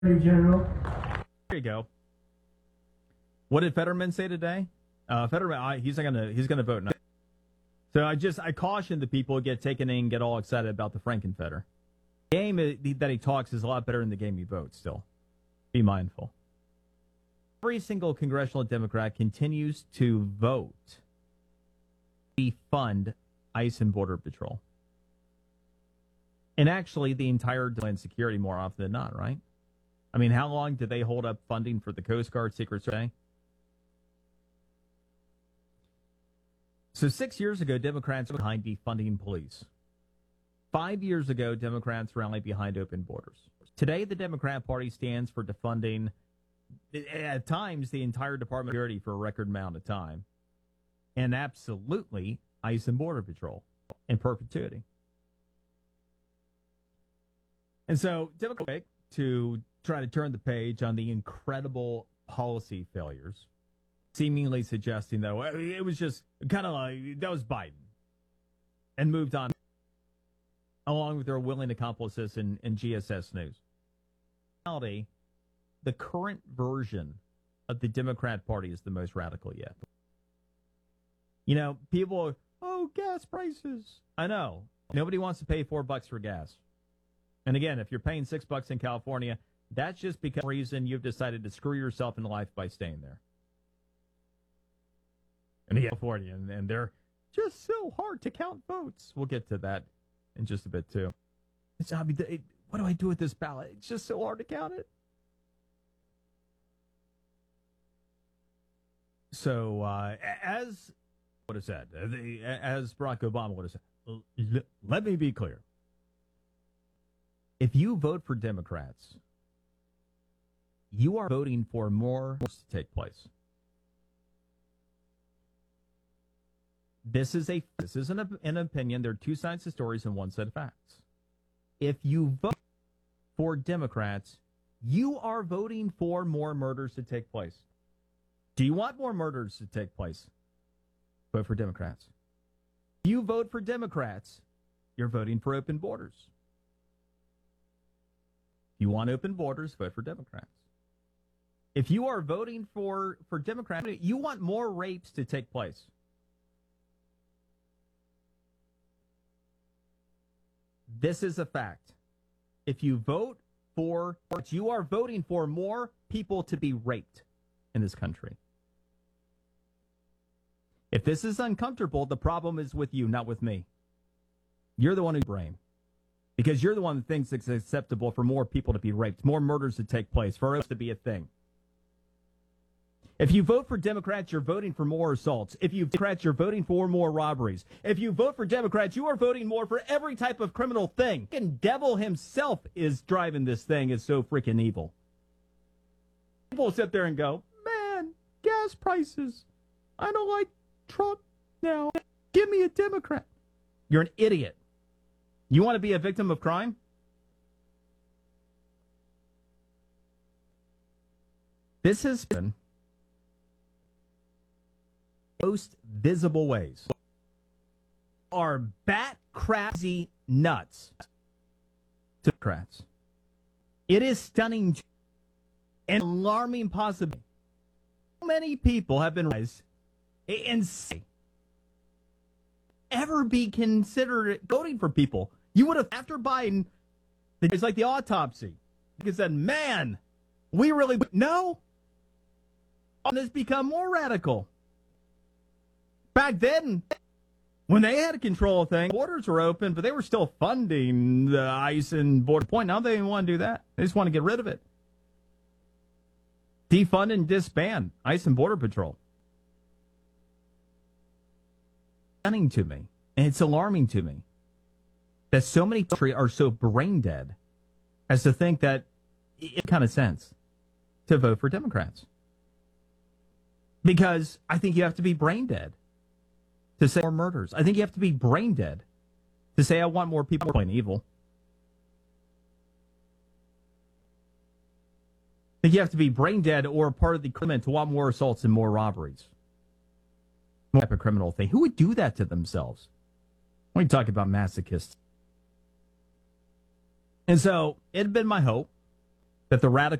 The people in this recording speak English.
General. There you go. What did Fetterman say today? Fetterman, he's gonna vote no. So I caution the people who get taken in and get all excited about the Frankenfetter. The game that he talks is a lot better than the game he votes. Still, be mindful. Every single congressional Democrat continues to vote defund ICE and Border Patrol, and actually the entire Homeland Security more often than not, right? I mean, how long did they hold up funding for the Coast Guard, Secret Service? So 6 years ago, Democrats were behind defunding police. 5 years ago, Democrats rallied behind open borders. Today, the Democrat Party stands for defunding, at times, the entire Department of Security for a record amount of time. And absolutely, ICE and Border Patrol in perpetuity. And so, Democrats to try to turn the page on the incredible policy failures, seemingly suggesting, though, it was just kind of like, that was Biden, and moved on, along with their willing accomplices in GSS News. In reality, the current version of the Democrat Party is the most radical yet. You know, people are, oh, gas prices. I know. Nobody wants to pay $4 for gas. And again, if you're paying $6 in California, that's just because of the reason you've decided to screw yourself in life by staying there. In California, and they're just so hard to count votes. We'll get to that in just a bit, too. What do I do with this ballot? It's just so hard to count it. So, as Barack Obama would have said, let me be clear. If you vote for Democrats, you are voting for more to take place. This isn't an opinion. There are two sides to stories and one set of facts. If you vote for Democrats, you are voting for more murders to take place. Do you want more murders to take place? Vote for Democrats. If you vote for Democrats, you're voting for open borders. If you want open borders, vote for Democrats. If you are voting for Democrats, you want more rapes to take place. This is a fact. If you vote for, you are voting for more people to be raped in this country. If this is uncomfortable, the problem is with you, not with me. You're the one who's brain. Because you're the one that thinks it's acceptable for more people to be raped, more murders to take place, for us to be a thing. If you vote for Democrats, you're voting for more assaults. If you vote for Democrats, you're voting for more robberies. If you vote for Democrats, you are voting more for every type of criminal thing. And devil himself is driving this thing. It's so freaking evil. People sit there and go, man, gas prices. I don't like Trump now. Give me a Democrat. You're an idiot. You want to be a victim of crime? This has been most visible ways are bat crazy nuts to Democrats. It is stunning and alarming possibility. So many people have been raised and ever be considered voting for people. You would have, after Biden, it's like the autopsy. You said, man, we really no. And it's become more radical. Back then, when they had control of things, borders were open, but they were still funding the ICE and Border Point. Now they don't want to do that. They just want to get rid of it. Defund and disband ICE and Border Patrol. Stunning to me, and it's alarming to me that so many countries are so brain dead as to think that it kind of sense to vote for Democrats. Because I think you have to be brain dead to say more murders. I think you have to be brain dead to say I want more people playing evil. I think you have to be brain dead or part of the criminal to want more assaults and more robberies. More type of criminal thing. Who would do that to themselves? When you talk about masochists. And so it had been my hope that the radical